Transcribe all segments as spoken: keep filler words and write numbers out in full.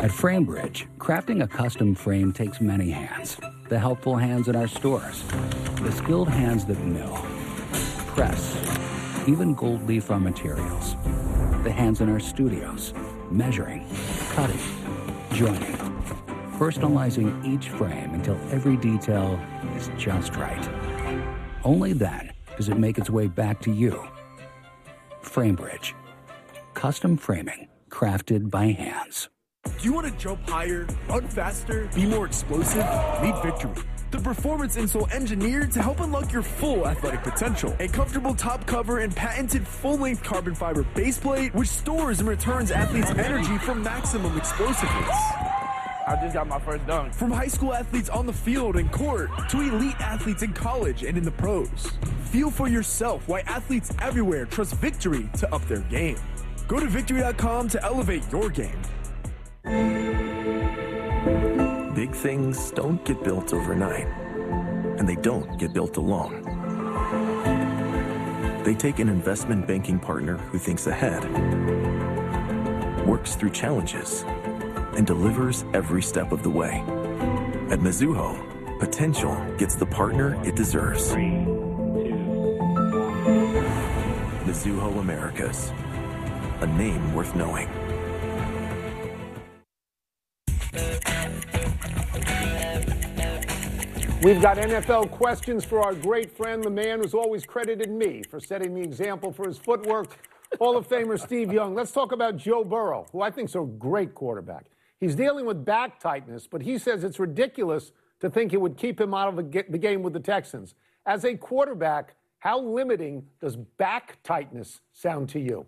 At FrameBridge, crafting a custom frame takes many hands. The helpful hands in our stores, the skilled hands that mill, press, even gold leaf on materials. The hands in our studios, measuring, cutting, joining, personalizing each frame until every detail is just right. Only then does it make its way back to you. FrameBridge. Custom framing crafted by hands. Do you want to jump higher, run faster, be more explosive? Meet Victory, the performance insole engineered to help unlock your full athletic potential. A comfortable top cover and patented full-length carbon fiber base plate, which stores and returns athletes' energy for maximum explosiveness. I just got my first dunk. From high school athletes on the field and court to elite athletes in college and in the pros. Feel for yourself why athletes everywhere trust Victory to up their game. Go to victory dot com to elevate your game. Big things don't get built overnight, and they don't get built alone. They take an investment banking partner who thinks ahead, works through challenges, and delivers every step of the way. At Mizuho, potential gets the partner it deserves. Three, two. Mizuho Americas, a name worth knowing. We've got N F L questions for our great friend, the man who's always credited me for setting the example for his footwork, Hall of Famer Steve Young. Let's talk about Joe Burrow, who I think is a great quarterback. He's dealing with back tightness, but he says it's ridiculous to think it would keep him out of the game with the Texans. As a quarterback, how limiting does back tightness sound to you?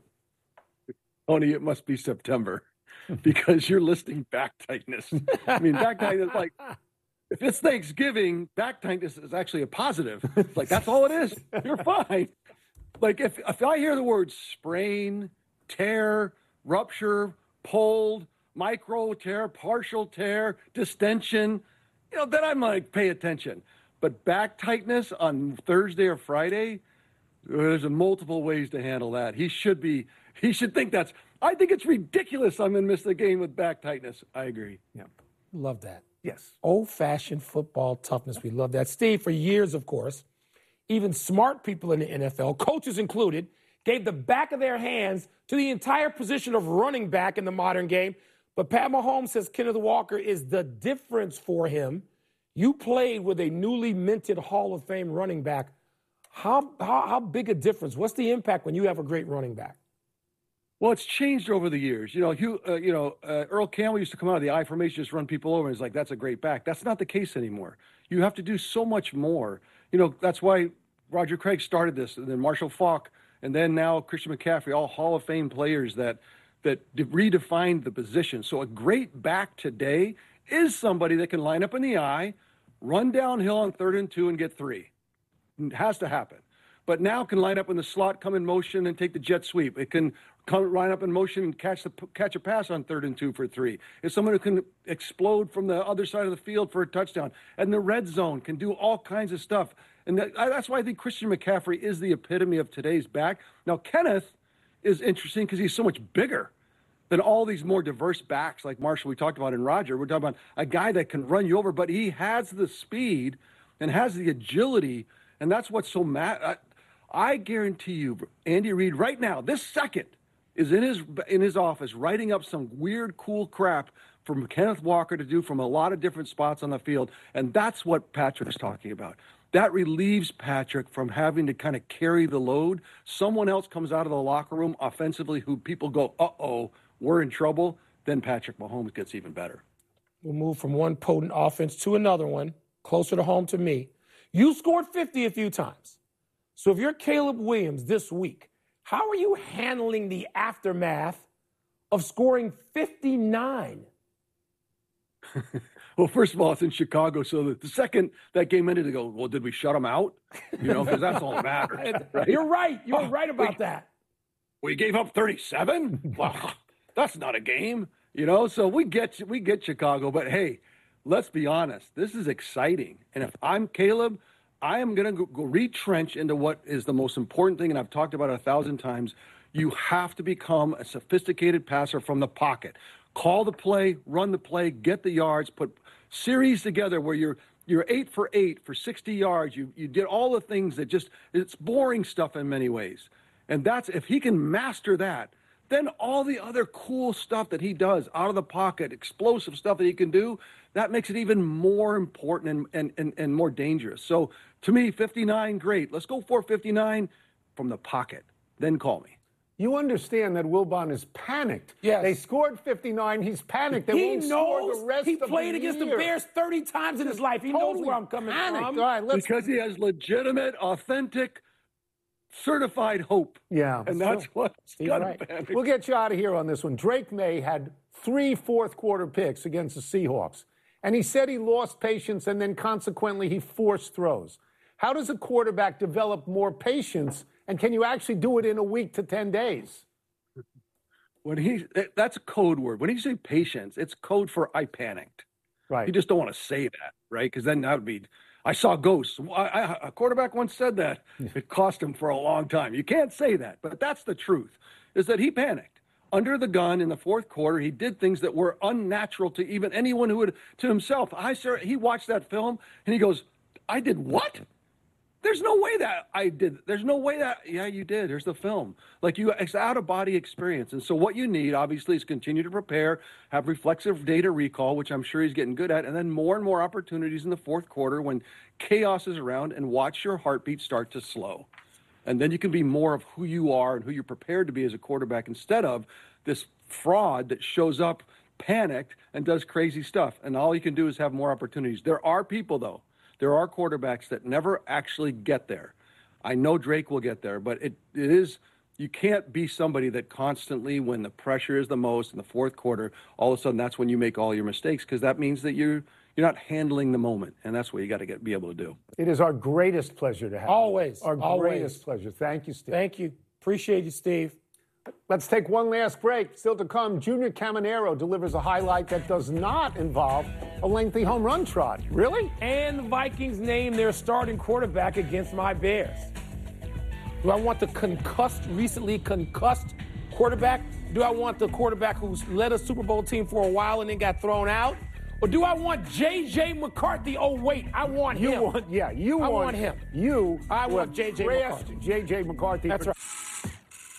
Tony, it must be September because you're listing back tightness. I mean, back tightness, like, if it's Thanksgiving, back tightness is actually a positive. Like, that's all it is. You're fine. Like, if, if I hear the words sprain, tear, rupture, pulled, micro tear, partial tear, distension, you know, then I'm like, pay attention. But back tightness on Thursday or Friday, there's a multiple ways to handle that. He should be, he should think that's, I think it's ridiculous I'm going to miss the game with back tightness. I agree. Yeah. Love that. Yes. Old-fashioned football toughness. We love that. Steve, for years, of course, even smart people in the N F L, coaches included, gave the back of their hands to the entire position of running back in the modern game. But Pat Mahomes says Kenneth Walker is the difference for him. You played with a newly minted Hall of Fame running back. How, how, how big a difference? What's the impact when you have a great running back? Well, it's changed over the years. You know, Hugh, uh, you know, uh, Earl Campbell used to come out of the I formation, just run people over. And he's like, that's a great back. That's not the case anymore. You have to do so much more. You know, that's why Roger Craig started this, and then Marshall Faulk, and then now Christian McCaffrey, all Hall of Fame players that that redefined the position. So a great back today is somebody that can line up in the I, run downhill on third and two and get three. It has to happen. But now can line up in the slot, come in motion, and take the jet sweep. It can come line up in motion and catch the catch a pass on third and two for three. It's someone who can explode from the other side of the field for a touchdown. And the red zone can do all kinds of stuff. And that, that's why I think Christian McCaffrey is the epitome of today's back. Now, Kenneth is interesting because he's so much bigger than all these more diverse backs like Marshall we talked about and Roger. We're talking about a guy that can run you over, but he has the speed and has the agility, and that's what's so mad. I, I guarantee you, Andy Reid right now, this second, is in his in his office writing up some weird, cool crap for Kenneth Walker to do from a lot of different spots on the field, and that's what Patrick's talking about. That relieves Patrick from having to kind of carry the load. Someone else comes out of the locker room offensively who people go, uh-oh, we're in trouble. Then Patrick Mahomes gets even better. We'll move from one potent offense to another one, closer to home to me. You scored fifty a few times. So if you're Caleb Williams this week, how are you handling the aftermath of scoring fifty-nine? Well, first of all, it's in Chicago, so that the second that game ended, they go, well, did we shut them out? You know, because that's all that matters. Right? You're right. You're oh, right about we, that. We gave up thirty-seven? Well, that's not a game. You know, so we get we get Chicago. But, hey, let's be honest. This is exciting. And if I'm Caleb, I am going to go, go retrench into what is the most important thing, and I've talked about it a thousand times. You have to become a sophisticated passer from the pocket. Call the play, run the play, get the yards, put series together where you're you're eight for eight for sixty yards. You you did all the things that just, it's boring stuff in many ways. And that's, if he can master that, then all the other cool stuff that he does out of the pocket, explosive stuff that he can do, that makes it even more important and, and, and, and more dangerous. So to me, fifty-nine, great. Let's go for fifty-nine from the pocket. Then call me. You understand that Wilbon is panicked. Yes. They scored fifty-nine. He's panicked. They He won't score the knows rest he of the played against the year. Bears thirty times in his life. He knows Totally where I'm coming panicked. from. All right, let's. Because he has legitimate, authentic, certified hope. Yeah, And that's so- what's He's got right. to panic. We'll get you out of here on this one. Drake May had three fourth quarter picks against the Seahawks, and he said he lost patience and then consequently he forced throws. How does a quarterback develop more patience, and can you actually do it in a week to ten days? When he, that's a code word. When you say patience, it's code for I panicked. Right. You just don't want to say that, right? Because then that would be, I saw ghosts. I, I, a quarterback once said that. It cost him for a long time. You can't say that, but that's the truth, is that he panicked. Under the gun in the fourth quarter, he did things that were unnatural to even anyone who would, to himself. I sir, he watched that film, and he goes, I did what? There's no way that I did. There's no way that, yeah, you did. There's the film. Like you, it's out of body experience. And so what you need, obviously, is continue to prepare, have reflexive data recall, which I'm sure he's getting good at, and then more and more opportunities in the fourth quarter when chaos is around, and watch your heartbeat start to slow. And then you can be more of who you are and who you're prepared to be as a quarterback instead of this fraud that shows up panicked and does crazy stuff. And all you can do is have more opportunities. There are people, though. There are quarterbacks that never actually get there. I know Drake will get there, but it, it is, you can't be somebody that constantly, when the pressure is the most in the fourth quarter, all of a sudden that's when you make all your mistakes, because that means that you're you're not handling the moment, and that's what you got to get be able to do. It is our greatest pleasure to have you. Always, Our always. greatest pleasure. Thank you, Steve. Thank you. Appreciate you, Steve. Let's take one last break. Still to come, Junior Caminero delivers a highlight that does not involve a lengthy home run trot. Really? And the Vikings name their starting quarterback against my Bears. Do I want the concussed, recently concussed quarterback? Do I want the quarterback who's led a Super Bowl team for a while and then got thrown out? Or do I want J J McCarthy? Oh, wait, I want You him. want, yeah, you I want, want him. You I want have J J trashed McCarthy. J J McCarthy. That's for- right.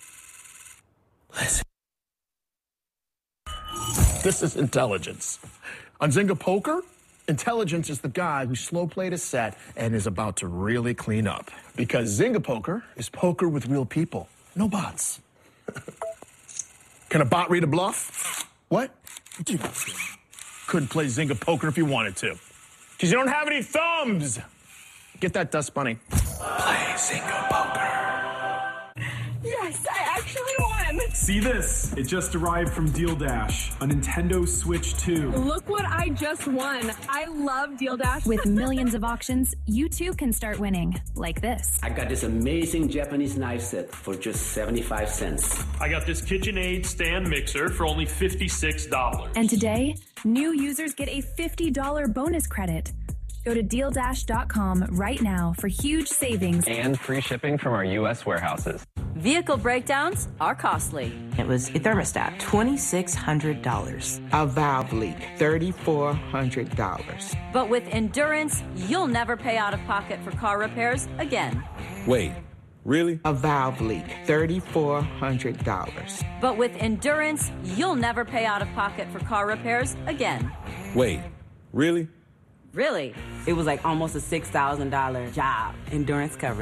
This is intelligence. On Zynga Poker, intelligence is the guy who slow played a set and is about to really clean up. Because Zynga Poker is poker with real people, no bots. Can a bot read a bluff? What? You couldn't play Zynga Poker if you wanted to. Because you don't have any thumbs. Get that, Dust Bunny. Play Zynga Poker. Yes, I actually won. See this? It just arrived from Deal Dash, a Nintendo Switch two. Look what I just won. I love Deal Dash. With millions of auctions, you too can start winning, like this. I got this amazing Japanese knife set for just seventy-five cents. I got this KitchenAid stand mixer for only fifty-six dollars. And today, new users get a fifty dollars bonus credit. Go to deal dash dot com right now for huge savings and free shipping from our U S warehouses. Vehicle breakdowns are costly. It was a thermostat, twenty-six hundred dollars. A valve leak, three thousand four hundred dollars. But with Endurance, you'll never pay out of pocket for car repairs again. Wait, really? A valve leak, three thousand four hundred dollars. But with Endurance, you'll never pay out of pocket for car repairs again. Wait, really? Really? It was like almost a six thousand dollars job. Endurance coverage.